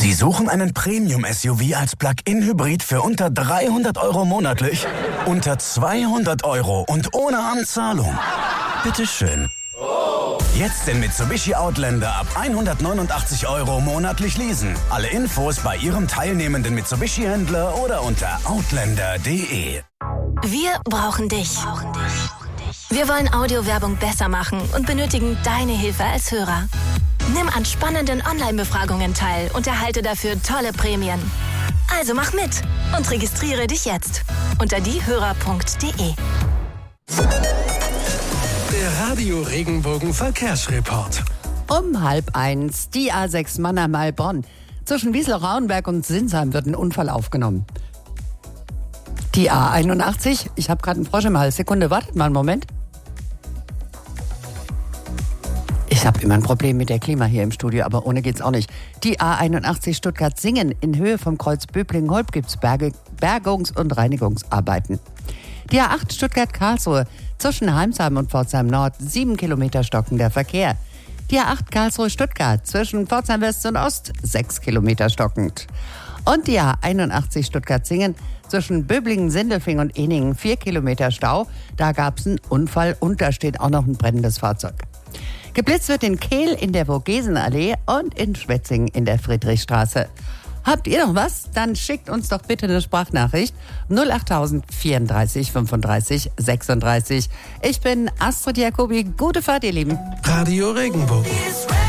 Sie suchen einen Premium-SUV als Plug-in-Hybrid für unter 300 € monatlich? Unter 200 € und ohne Anzahlung? Bitteschön. Jetzt den Mitsubishi Outlander ab 189 € monatlich leasen. Alle Infos bei Ihrem teilnehmenden Mitsubishi-Händler oder unter outlander.de. Wir brauchen dich. Wir wollen Audiowerbung besser machen und benötigen deine Hilfe als Hörer. Nimm an spannenden Online-Befragungen teil und erhalte dafür tolle Prämien. Also mach mit und registriere dich jetzt unter diehörer.de. Der Radio Regenbogen Verkehrsreport. Um 12:30 die A6 Mannheim-Heilbronn. Zwischen Wiesel-Rauenberg und Sinsheim wird ein Unfall aufgenommen. Die A81, ich habe gerade einen Frosch im Hals. Sekunde, wartet mal einen Moment. Ich habe immer ein Problem mit der Klima hier im Studio, aber ohne geht's auch nicht. Die A81 Stuttgart-Singen. In Höhe vom Kreuz Böblingen-Holb gibt's Bergungs- und Reinigungsarbeiten. Die A8 Stuttgart-Karlsruhe. Zwischen Heimsheim und Pforzheim Nord 7 Kilometer stockender Verkehr. Die A8 Karlsruhe-Stuttgart. Zwischen Pforzheim West und Ost 6 Kilometer stockend. Und die A81 Stuttgart-Singen. Zwischen Böblingen-Sindelfingen und Eningen 4 Kilometer Stau. Da gab's einen Unfall und da steht auch noch ein brennendes Fahrzeug. Geblitzt wird in Kehl in der Vogesenallee und in Schwetzingen in der Friedrichstraße. Habt ihr noch was? Dann schickt uns doch bitte eine Sprachnachricht 08000 34 35 36. Ich bin Astrid Jacobi. Gute Fahrt, ihr Lieben. Radio Regenbogen.